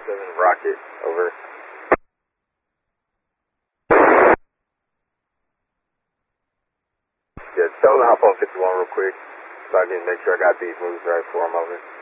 7 Rocket, over. Yeah, tell them to hop on 51 real quick so I can make sure I got these moves right for them, over.